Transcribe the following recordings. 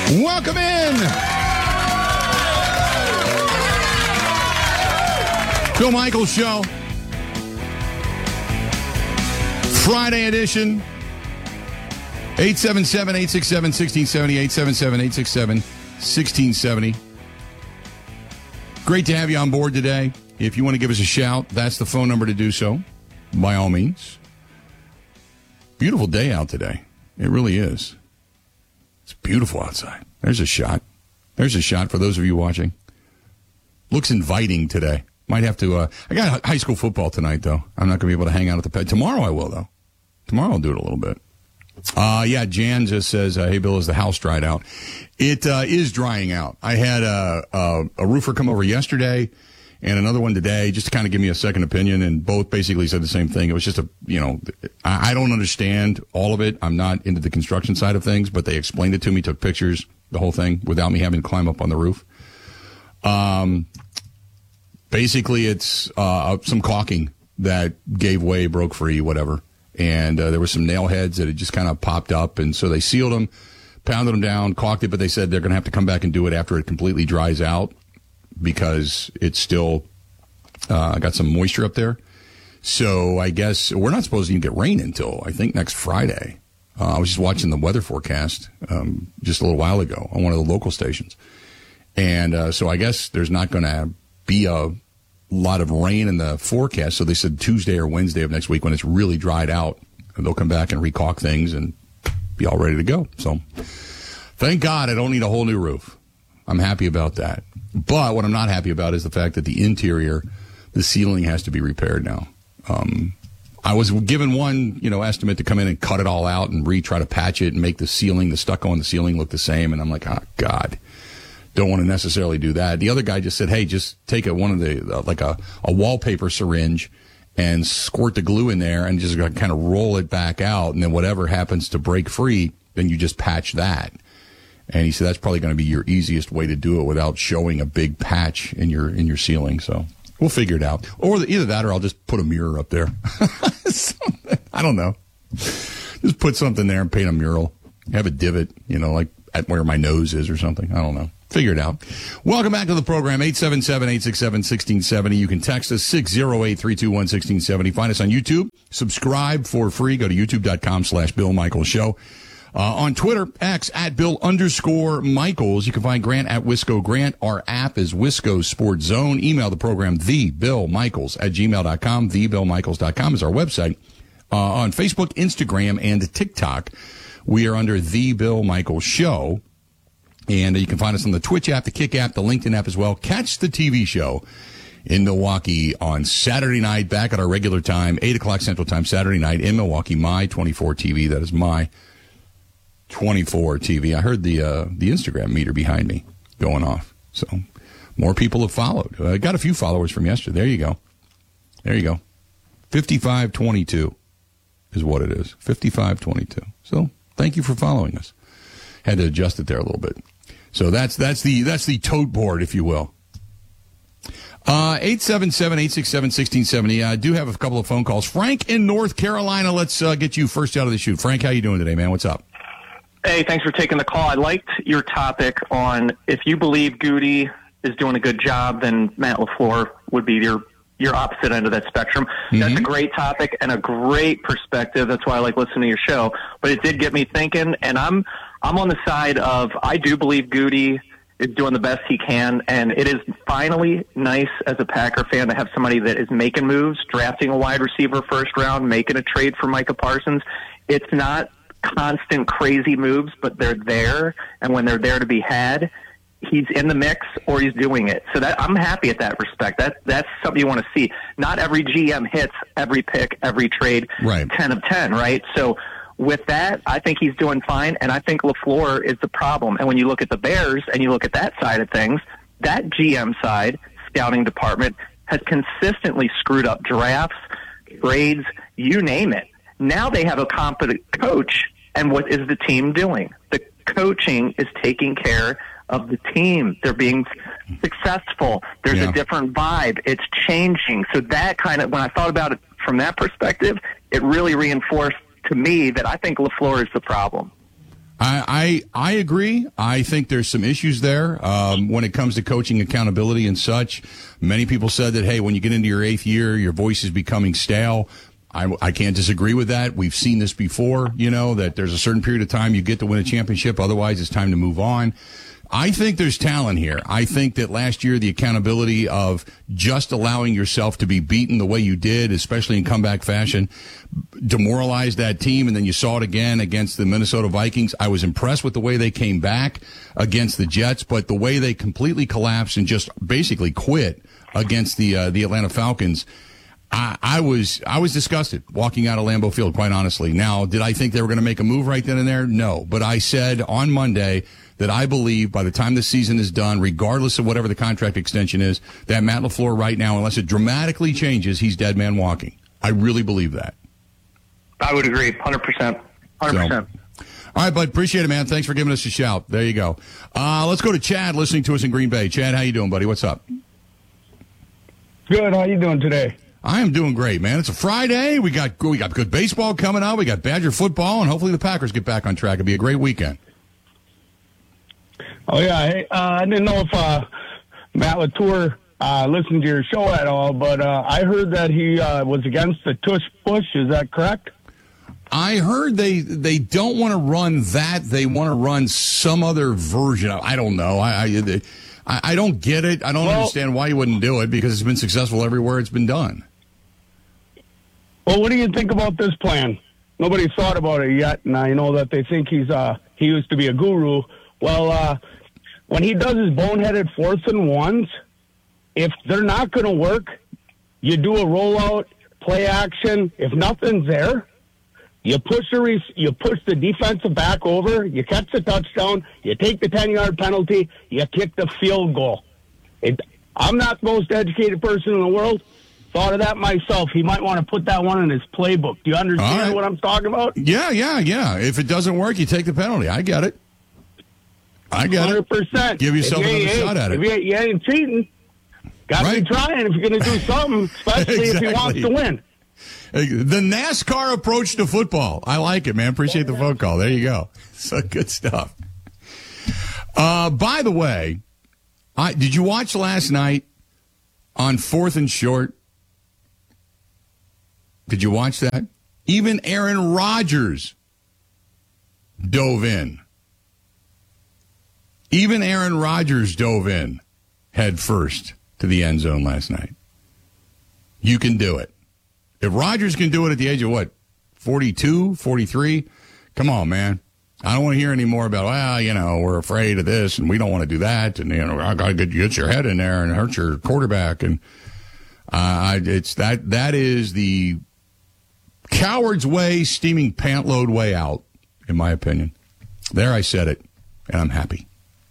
Welcome in. Bill Michaels Show. Friday edition. 877-867-1670. 877-867-1670. Great to have you on board today. If you want to give us a shout, that's the phone number to do so, by all means. Beautiful day out today. It really is. It's beautiful outside. There's a shot. There's a shot for those of you watching. Looks inviting today. Might have to, I got high school football tonight, though. I'm not going to be able to hang out at the pad. Tomorrow I will, though. Tomorrow I'll do it a little bit. Yeah, Jan just says, hey, Bill, is the house dried out? It is drying out. I had a roofer come over yesterday and another one today just to kind of give me a second opinion, and both basically said the same thing. It was just I don't understand all of it. I'm not into the construction side of things, but they explained it to me, took pictures, the whole thing, without me having to climb up on the roof. Basically, it's some caulking that gave way, broke free, whatever. And there were some nail heads that had just kind of popped up, and so they sealed them, pounded them down, caulked it, but they said they're going to have to come back and do it after it completely dries out because it's still got some moisture up there. So I guess we're not supposed to even get rain until, I think, next Friday. I was just watching the weather forecast just a little while ago on one of the local stations. And so I guess there's not going to be a lot of rain in the forecast. So they said Tuesday or Wednesday of next week, when it's really dried out, they'll come back and recaulk things and be all ready to go. So thank God I don't need a whole new roof. I'm happy about that. But what I'm not happy about is the fact that the interior, the ceiling has to be repaired now. I was given one, estimate to come in and cut it all out and try to patch it and make the ceiling, the stucco on the ceiling look the same. And I'm like, oh, God. Don't want to necessarily do that. The other guy just said, hey, just take one of the, like a wallpaper syringe and squirt the glue in there and just kind of roll it back out. And then whatever happens to break free, then you just patch that. And he said that's probably going to be your easiest way to do it without showing a big patch in your ceiling. So we'll figure it out. Or either that or I'll just put a mirror up there. I don't know. Just put something there and paint a mural. Have a divot, like at where my nose is or something. I don't know. Figure it out. Welcome back to the program, 877-867-1670. You can text us, 608-321-1670. Find us on YouTube. Subscribe for free. Go to youtube.com/Bill Michaels Show. On Twitter, X, @Bill_Michaels. You can find Grant at Wisco Grant. Our app is Wisco Sports Zone. Email the program, thebillmichaels@gmail.com. Thebillmichaels.com is our website. On Facebook, Instagram, and TikTok, we are under The Bill Michaels Show. And you can find us on the Twitch app, the Kick app, the LinkedIn app as well. Catch the TV show in Milwaukee on Saturday night, back at our regular time, 8 o'clock Central Time, Saturday night in Milwaukee, My 24 TV. That is My 24 TV. I heard the Instagram meter behind me going off. So more people have followed. I got a few followers from yesterday. There you go. There you go. 5522 is what it is. 5522. So thank you for following us. Had to adjust it there a little bit. So that's the tote board, if you will. 877-867-1670. I do have a couple of phone calls. Frank in North Carolina. Let's get you first out of the chute. Frank, how you doing today, man? What's up? Hey, thanks for taking the call. I liked your topic on if you believe Goody is doing a good job, then Matt LaFleur would be your opposite end of that spectrum. Mm-hmm. That's a great topic and a great perspective. That's why I like listening to your show. But it did get me thinking, and I'm on the side of I do believe Goody is doing the best he can, and it is finally nice as a Packer fan to have somebody that is making moves, drafting a wide receiver first round, making a trade for Micah Parsons. It's not constant crazy moves, but they're there, and when they're there to be had, he's in the mix or he's doing it. So that I'm happy at that respect. That's something you want to see. Not every GM hits every pick, every trade, right. 10 of 10, right? So with that, I think he's doing fine, and I think LaFleur is the problem. And when you look at the Bears and you look at that side of things, that GM side, scouting department, has consistently screwed up drafts, grades, you name it. Now they have a competent coach, and what is the team doing? The coaching is taking care of the team. They're being successful. There's a different vibe. It's changing. So that kind of, when I thought about it from that perspective, it really reinforced to me that I think LaFleur is the problem. I agree. I think there's some issues there when it comes to coaching accountability and such. Many people said that, hey, when you get into your 8th year, your voice is becoming stale. I can't disagree with that. We've seen this before, that there's a certain period of time you get to win a championship. Otherwise, it's time to move on. I think there's talent here. I think that last year, the accountability of just allowing yourself to be beaten the way you did, especially in comeback fashion, demoralized that team. And then you saw it again against the Minnesota Vikings. I was impressed with the way they came back against the Jets, but the way they completely collapsed and just basically quit against the Atlanta Falcons. I was disgusted walking out of Lambeau Field, quite honestly. Now, did I think they were going to make a move right then and there? No. But I said on Monday that I believe by the time the season is done, regardless of whatever the contract extension is, that Matt LaFleur right now, unless it dramatically changes, he's dead man walking. I really believe that. I would agree, 100%. 100%. So, all right, bud. Appreciate it, man. Thanks for giving us a shout. There you go. Let's go to Chad listening to us in Green Bay. Chad, how you doing, buddy? What's up? Good. How you doing today? I am doing great, man. It's a Friday. We got good baseball coming up. We got Badger football, and hopefully the Packers get back on track. It'll be a great weekend. Oh, yeah. Hey, I didn't know if Matt LaTour listened to your show at all, but I heard that he was against the tush push. Is that correct? I heard they don't want to run that. They want to run some other version of, I don't know. I don't get it. I don't understand why you wouldn't do it, because it's been successful everywhere it's been done. Well, what do you think about this plan? Nobody's thought about it yet, and I know that they think he used to be a guru. Well, when he does his boneheaded 4th and 1s, if they're not going to work, you do a rollout, play action. If nothing's there, you push the defensive back over, you catch the touchdown, you take the 10-yard penalty, you kick the field goal. I'm not the most educated person in the world. Thought of that myself. He might want to put that one in his playbook. Do you understand what I'm talking about? Yeah. If it doesn't work, you take the penalty. I get it. 100%. Give yourself another shot at it. If you ain't cheating, got to be trying if you're going to do something, especially if he wants to win. The NASCAR approach to football. I like it, man. Appreciate the phone call. There you go. So good stuff. By the way, did you watch last night on 4th and Short? Did you watch that? Even Aaron Rodgers dove in. Even Aaron Rodgers dove in head first to the end zone last night. You can do it. If Rodgers can do it at the age of, 42, 43, come on, man. I don't want to hear any more about, we're afraid of this and we don't want to do that. And, I got to get your head in there and hurt your quarterback. And that is the coward's way, steaming pant load way out, in my opinion. There, I said it, and I'm happy.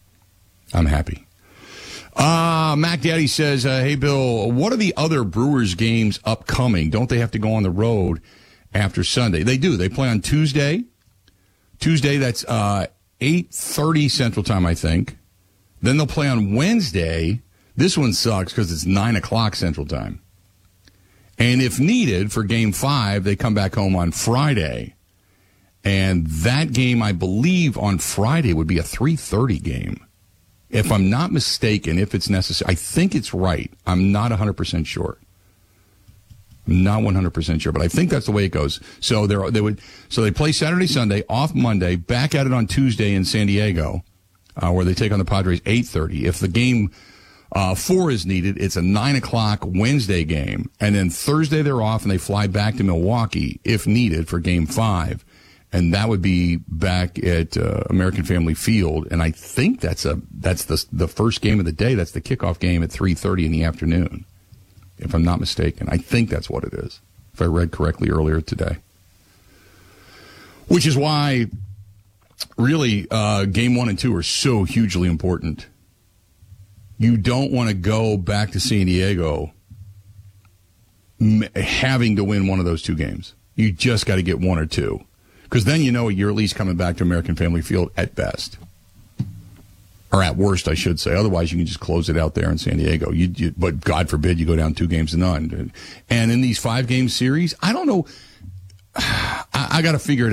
Mac Daddy says, hey, Bill, what are the other Brewers games upcoming? Don't they have to go on the road after Sunday? They do. They play on Tuesday. That's 8:30 Central Time, I think. Then they'll play on Wednesday. This one sucks because it's 9 o'clock Central Time. And if needed for Game 5, they come back home on Friday. And that game, I believe, on Friday would be a 3:30 game. If I'm not mistaken, if it's necessary. I think it's right. I'm not 100% sure. Not 100% sure, but I think that's the way it goes. So they play Saturday, Sunday, off Monday, back at it on Tuesday in San Diego, where they take on the Padres 8:30. If the game 4 is needed, it's a 9 o'clock Wednesday game, and then Thursday they're off and they fly back to Milwaukee if needed for Game 5, and that would be back at American Family Field. And I think that's the first game of the day. That's the kickoff game at 3:30 in the afternoon, if I'm not mistaken. I think that's what it is, if I read correctly earlier today. Which is why, really, Game 1 and 2 are so hugely important. You don't want to go back to San Diego having to win one of those two games. You just got to get 1 or 2. Because then you're at least coming back to American Family Field at best. Or at worst, I should say. Otherwise, you can just close it out there in San Diego. But God forbid you go down 2 games to none. And in these 5-game series, I don't know. I got to figure it out.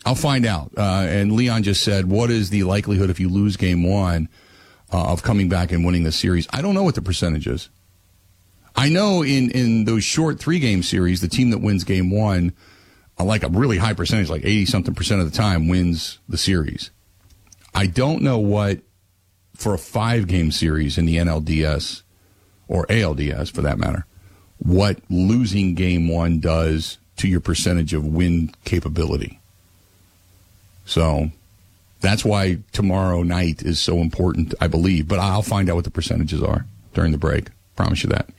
I'll find out. And Leon just said, what is the likelihood if you lose game one of coming back and winning the series? I don't know what the percentage is. I know in those short 3-game series, the team that wins game one, like a really high percentage, like 80-something% of the time, wins the series. I don't know what, for a 5-game series in the NLDS, or ALDS for that matter, what losing game one does to your percentage of win capability. So that's why tomorrow night is so important, I believe. But I'll find out what the percentages are during the break. Promise you that.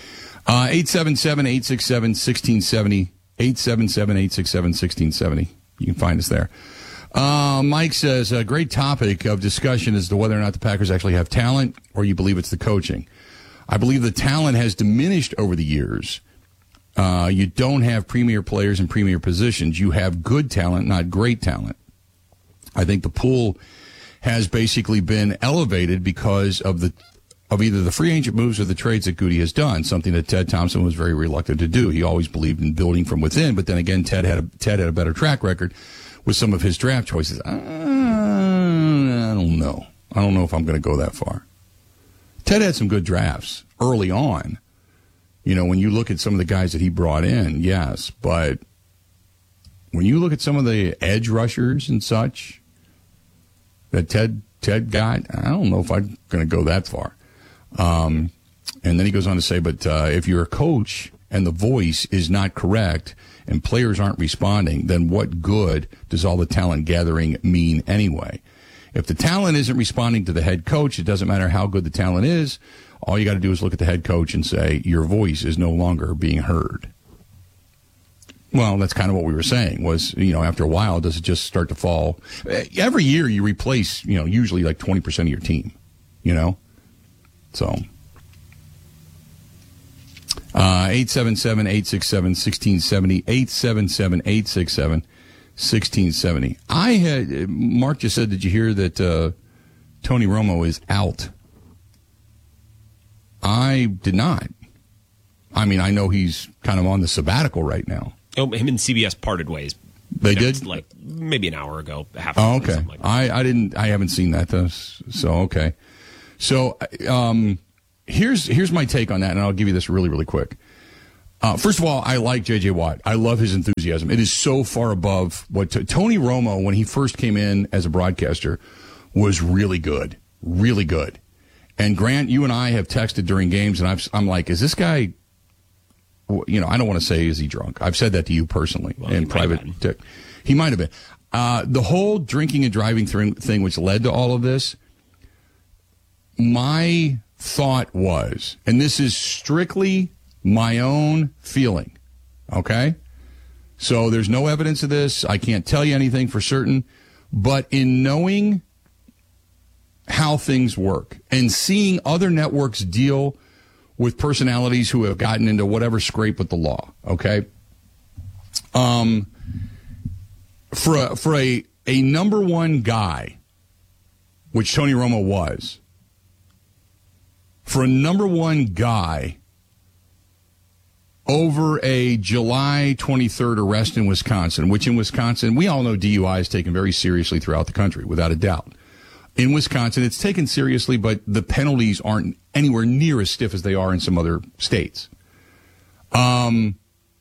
877-867-1670. 877-867-1670. You can find us there. Mike says, a great topic of discussion as to whether or not the Packers actually have talent or you believe it's the coaching. I believe the talent has diminished over the years. You don't have premier players in premier positions. You have good talent, not great talent. I think the pool has basically been elevated because of either the free agent moves or the trades that Goody has done, something that Ted Thompson was very reluctant to do. He always believed in building from within, but then again, Ted had a better track record with some of his draft choices. I don't know. I don't know if I'm going to go that far. Ted had some good drafts early on. You know, when you look at some of the guys that he brought in, yes, but when you look at some of the edge rushers and such that Ted got, I don't know if I'm going to go that far. And then he goes on to say, but if you're a coach and the voice is not correct and players aren't responding, then what good does all the talent gathering mean anyway? If the talent isn't responding to the head coach, it doesn't matter how good the talent is. All you got to do is look at the head coach and say, your voice is no longer being heard. Well, that's kind of what we were saying was, you know, after a while, does it just start to fall? Every year you replace, you know, usually like 20% of your team, you know? So, 877-867-1670, 877-867-1670. Mark just said, did you hear that Tony Romo is out? I did not. I mean, I know he's kind of on the sabbatical right now. Oh, him and CBS parted ways. They did? Like maybe an hour ago. Oh, okay. Like I haven't seen that though. So, okay. So, here's my take on that, and I'll give you this really, really quick. First of all, I like J.J. Watt. I love his enthusiasm. It is so far above what Tony Romo, when he first came in as a broadcaster, was really good. Really good. And Grant, you and I have texted during games, and I'm like, is this guy, you know, I don't want to say, is he drunk? I've said that to you personally in private. He might have been. The whole drinking and driving thing, which led to all of this, my thought was, and this is strictly my own feeling, okay? So there's no evidence of this. I can't tell you anything for certain. But in knowing how things work and seeing other networks deal with personalities who have gotten into whatever scrape with the law, okay? For a number one guy, which Tony Romo was, for a number one guy over a July 23rd arrest in Wisconsin, which in Wisconsin, we all know DUI is taken very seriously throughout the country, without a doubt. In Wisconsin, it's taken seriously, but the penalties aren't anywhere near as stiff as they are in some other states. My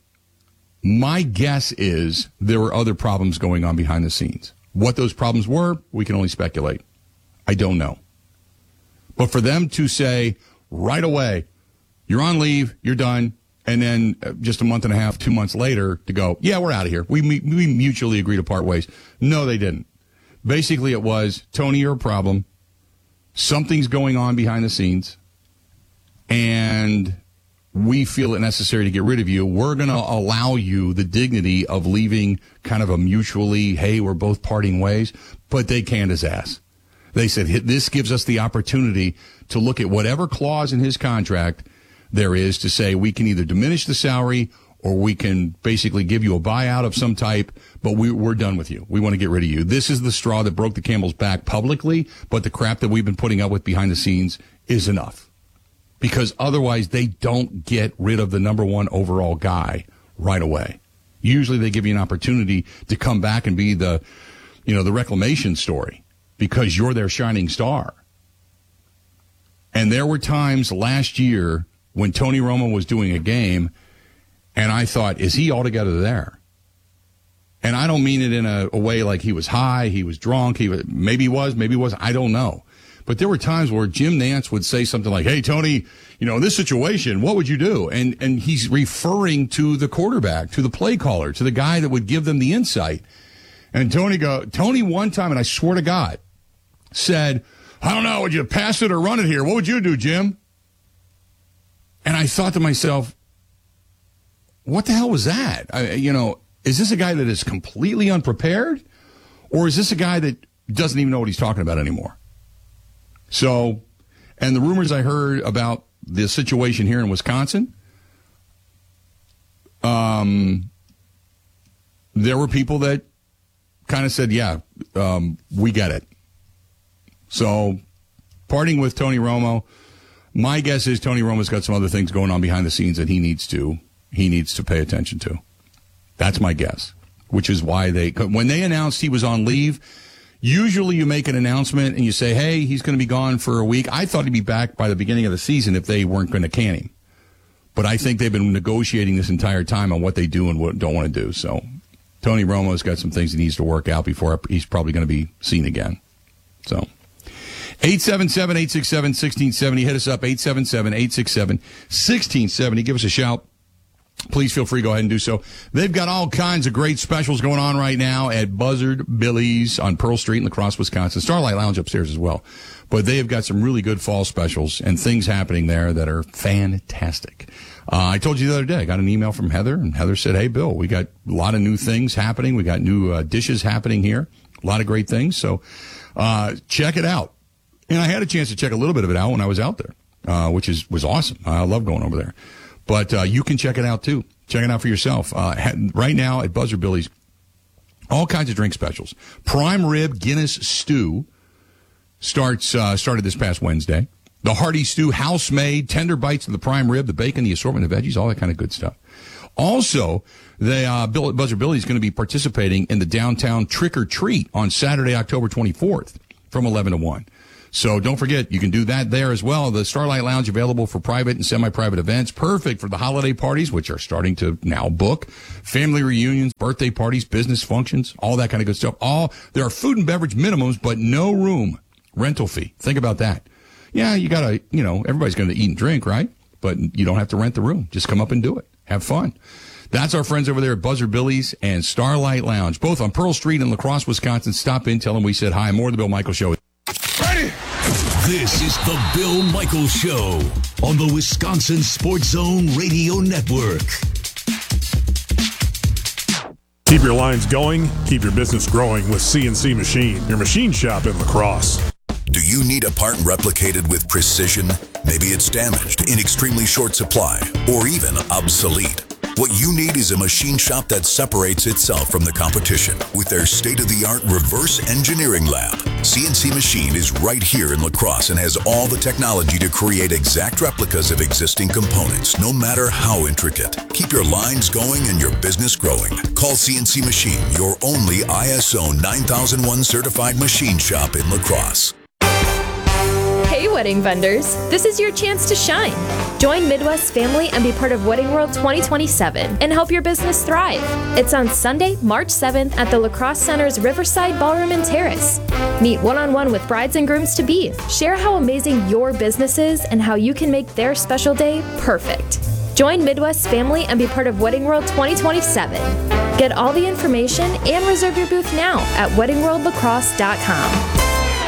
guess is there were other problems going on behind the scenes. What those problems were, we can only speculate. I don't know. But for them to say right away, you're on leave, you're done, and then just a month and a half, 2 months later to go, yeah, we're out of here. We mutually agree to part ways. No, they didn't. Basically, it was, Tony, you're a problem. Something's going on behind the scenes, and we feel it necessary to get rid of you. We're going to allow you the dignity of leaving kind of a mutually, hey, we're both parting ways, but they canned his ass. They said, this gives us the opportunity to look at whatever clause in his contract there is to say we can either diminish the salary or we can basically give you a buyout of some type, but we're done with you. We want to get rid of you. This is the straw that broke the camel's back publicly, but the crap that we've been putting up with behind the scenes is enough. Because otherwise they don't get rid of the number one overall guy right away. Usually they give you an opportunity to come back and be the reclamation story because you're their shining star. And there were times last year when Tony Romo was doing a game, and I thought, is he altogether there? And I don't mean it in a way like he was high, he was drunk, maybe he was, I don't know. But there were times where Jim Nantz would say something like, hey, Tony, in this situation, what would you do? And he's referring to the quarterback, to the play caller, to the guy that would give them the insight. And Tony one time, and I swear to God, said, I don't know, would you pass it or run it here? What would you do, Jim? And I thought to myself, what the hell was that? Is this a guy that is completely unprepared? Or is this a guy that doesn't even know what he's talking about anymore? So, and the rumors I heard about the situation here in Wisconsin, there were people that kind of said, yeah, we get it. So, parting with Tony Romo, my guess is Tony Romo's got some other things going on behind the scenes that he needs to pay attention to. That's my guess, which is why when they announced he was on leave, usually you make an announcement and you say, hey, he's going to be gone for a week. I thought he'd be back by the beginning of the season if they weren't going to can him. But I think they've been negotiating this entire time on what they do and what don't want to do. So Tony Romo's got some things he needs to work out before he's probably going to be seen again. So 877-867-1670. Hit us up, 877-867-1670. Give us a shout. Please feel free to go ahead and do so. They've got all kinds of great specials going on right now at Buzzard Billy's on Pearl Street in La Crosse, Wisconsin. Starlight Lounge upstairs as well. But they have got some really good fall specials and things happening there that are fantastic. I told you the other day, I got an email from Heather, and Heather said, hey, Bill, we got a lot of new things happening. We got new dishes happening here. A lot of great things. So check it out. And I had a chance to check a little bit of it out when I was out there, which was awesome. I love going over there. But you can check it out, too. Check it out for yourself. Right now at Buzzard Billy's, all kinds of drink specials. Prime Rib Guinness Stew started this past Wednesday. The Hearty Stew, house-made, tender bites of the prime rib, the bacon, the assortment of veggies, all that kind of good stuff. Also, Buzzard Billy's going to be participating in the downtown Trick or Treat on Saturday, October 24th from 11 to 1. So don't forget, you can do that there as well. The Starlight Lounge available for private and semi-private events. Perfect for the holiday parties, which are starting to now book. Family reunions, birthday parties, business functions, all that kind of good stuff. There are food and beverage minimums, but no room rental fee. Think about that. Yeah, you gotta, everybody's going to eat and drink, right? But you don't have to rent the room. Just come up and do it. Have fun. That's our friends over there at Buzzard Billy's and Starlight Lounge, both on Pearl Street in La Crosse, Wisconsin. Stop in, tell them we said hi. More of the Bill Michaels Show. Ready? This is the Bill Michaels Show on the Wisconsin Sports Zone Radio Network. Keep your lines going, keep your business growing with CNC Machine, your machine shop in La Crosse. Do you need a part replicated with precision? Maybe it's damaged, in extremely short supply, or even obsolete. What you need is a machine shop that separates itself from the competition with their state-of-the-art reverse engineering lab. CNC Machine is right here in La Crosse and has all the technology to create exact replicas of existing components, no matter how intricate. Keep your lines going and your business growing. Call CNC Machine, your only ISO 9001 certified machine shop in La Crosse. Hey wedding vendors, this is your chance to shine. Join Midwest family and be part of Wedding World 2027 and help your business thrive. It's on Sunday, March 7th at the La Crosse Center's Riverside Ballroom and Terrace. Meet one-on-one with brides and grooms to be. Share how amazing your business is and how you can make their special day perfect. Join Midwest family and be part of Wedding World 2027. Get all the information and reserve your booth now at weddingworldlacrosse.com.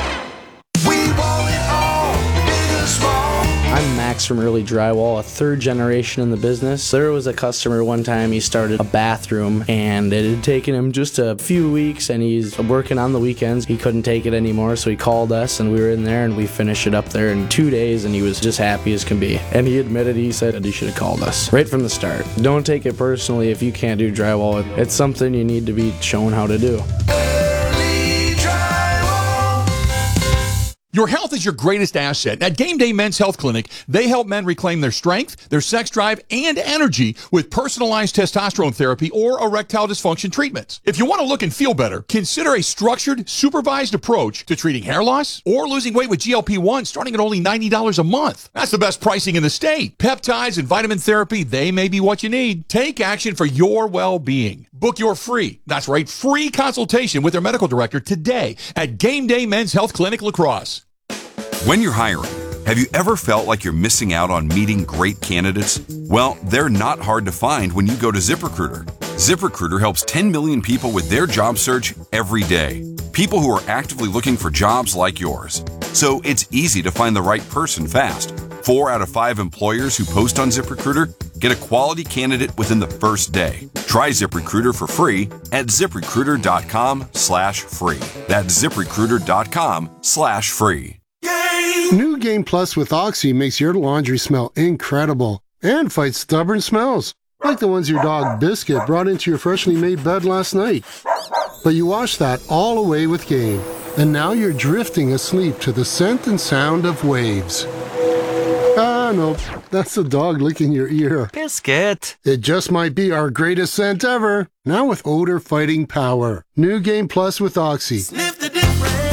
I'm Max from Early Drywall, a third generation in the business. There was a customer one time, he started a bathroom and it had taken him just a few weeks and he's working on the weekends. He couldn't take it anymore, so he called us and we were in there and we finished it up there in 2 days and he was just happy as can be. And he admitted, he said he should have called us right from the start. Don't take it personally if you can't do drywall. It's something you need to be shown how to do. Your health is your greatest asset. At Game Day Men's Health Clinic, they help men reclaim their strength, their sex drive, and energy with personalized testosterone therapy or erectile dysfunction treatments. If you want to look and feel better, consider a structured, supervised approach to treating hair loss or losing weight with GLP-1 starting at only $90 a month. That's the best pricing in the state. Peptides and vitamin therapy, they may be what you need. Take action for your well-being. Book your free consultation with their medical director today at Game Day Men's Health Clinic La Crosse. When you're hiring, have you ever felt like you're missing out on meeting great candidates? Well, they're not hard to find when you go to ZipRecruiter. ZipRecruiter helps 10 million people with their job search every day. People who are actively looking for jobs like yours. So it's easy to find the right person fast. 4 out of 5 employers who post on ZipRecruiter get a quality candidate within the first day. Try ZipRecruiter for free at ZipRecruiter.com/free. That's ZipRecruiter.com/free. New Game Plus with Oxy makes your laundry smell incredible and fights stubborn smells, like the ones your dog Biscuit brought into your freshly made bed last night. But you washed that all away with Game, and now you're drifting asleep to the scent and sound of waves. Ah, no, that's the dog licking your ear. Biscuit. It just might be our greatest scent ever, now with odor fighting power. New Game Plus with Oxy. Sniff the difference.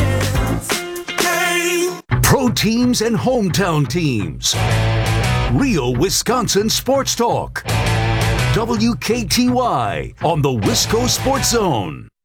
Pro teams and hometown teams. Real Wisconsin Sports Talk. WKTY on the Wisco Sports Zone.